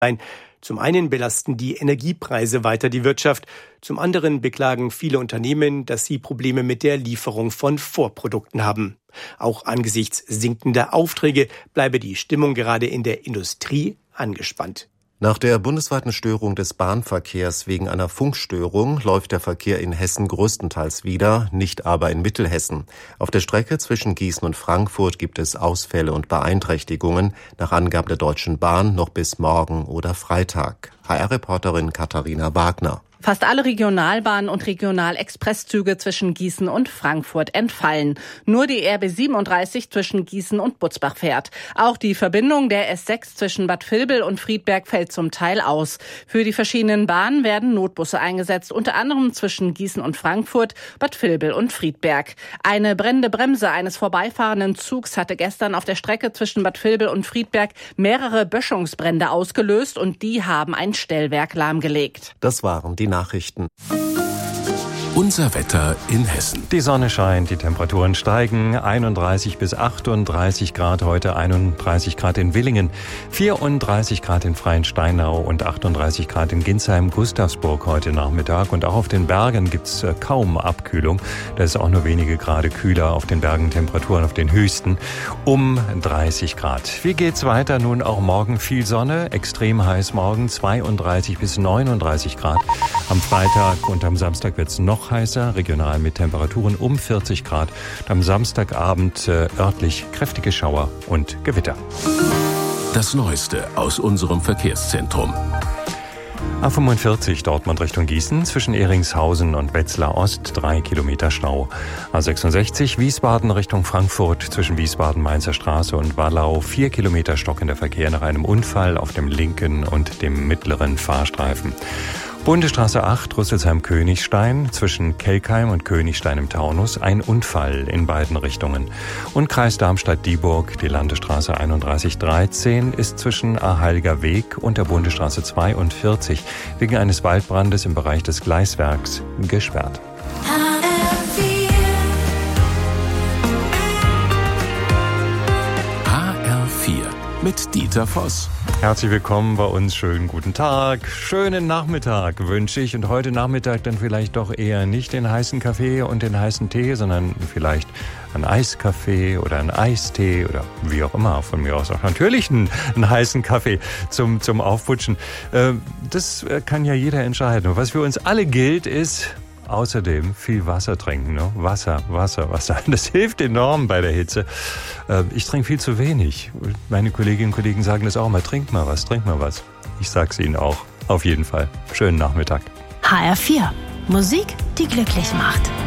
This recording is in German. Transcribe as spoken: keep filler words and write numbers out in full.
Zum einen belasten die Energiepreise weiter die Wirtschaft, zum anderen beklagen viele Unternehmen, dass sie Probleme mit der Lieferung von Vorprodukten haben. Auch angesichts sinkender Aufträge bleibe die Stimmung gerade in der Industrie angespannt. Nach der bundesweiten Störung des Bahnverkehrs wegen einer Funkstörung läuft der Verkehr in Hessen größtenteils wieder, nicht aber in Mittelhessen. Auf der Strecke zwischen Gießen und Frankfurt gibt es Ausfälle und Beeinträchtigungen, nach Angaben der Deutschen Bahn noch bis morgen oder Freitag. H R-Reporterin Katharina Wagner. Fast alle Regionalbahnen und Regional-Expresszüge zwischen Gießen und Frankfurt entfallen. Nur die R B siebenunddreißig zwischen Gießen und Butzbach fährt. Auch die Verbindung der S sechs zwischen Bad Vilbel und Friedberg fällt zum Teil aus. Für die verschiedenen Bahnen werden Notbusse eingesetzt, unter anderem zwischen Gießen und Frankfurt, Bad Vilbel und Friedberg. Eine brennende Bremse eines vorbeifahrenden Zugs hatte gestern auf der Strecke zwischen Bad Vilbel und Friedberg mehrere Böschungsbrände ausgelöst und die haben ein Stellwerk lahmgelegt. Das waren die Nachrichten. Unser Wetter in Hessen. Die Sonne scheint, die Temperaturen steigen. einunddreißig bis achtunddreißig Grad heute, einunddreißig Grad in Willingen, vierunddreißig Grad in Freiensteinau und achtunddreißig Grad in Ginsheim-Gustavsburg heute Nachmittag. Und auch auf den Bergen gibt's kaum Abkühlung. Da ist auch nur wenige Grade kühler. Auf den Bergen Temperaturen auf den höchsten um dreißig Grad. Wie geht's weiter? Nun auch morgen viel Sonne, extrem heiß morgen, zweiunddreißig bis neununddreißig Grad. Am Freitag und am Samstag wird's noch heißer, regional mit Temperaturen um vierzig Grad. Am Samstagabend äh, örtlich kräftige Schauer und Gewitter. Das Neueste aus unserem Verkehrszentrum. A fünfundvierzig Dortmund Richtung Gießen, zwischen Ehringshausen und Wetzlar Ost, drei Kilometer Stau. A sechsundsechzig Wiesbaden Richtung Frankfurt, zwischen Wiesbaden-Mainzer Straße und Wallau, vier Kilometer stockender Verkehr nach einem Unfall auf dem linken und dem mittleren Fahrstreifen. Bundesstraße acht, Rüsselsheim-Königstein, zwischen Kelkheim und Königstein im Taunus, ein Unfall in beiden Richtungen. Und Kreis Darmstadt-Dieburg, die Landesstraße einunddreißig dreizehn, ist zwischen Aheiliger Weg und der Bundesstraße zweiundvierzig wegen eines Waldbrandes im Bereich des Gleiswerks gesperrt. H R vier mit Dieter Voss. Herzlich willkommen bei uns. Schönen guten Tag, schönen Nachmittag wünsche ich. Und heute Nachmittag dann vielleicht doch eher nicht den heißen Kaffee und den heißen Tee, sondern vielleicht ein Eiskaffee oder ein Eistee oder wie auch immer. Von mir aus auch natürlich einen, einen heißen Kaffee zum, zum Aufputschen. Das kann ja jeder entscheiden. Und was für uns alle gilt, ist außerdem viel Wasser trinken. Ne? Wasser, Wasser, Wasser. Das hilft enorm bei der Hitze. Ich trinke viel zu wenig. Meine Kolleginnen und Kollegen sagen das auch immer. Trink mal was, trink mal was. Ich sag's Ihnen auch. Auf jeden Fall. Schönen Nachmittag. H R vier. Musik, die glücklich macht.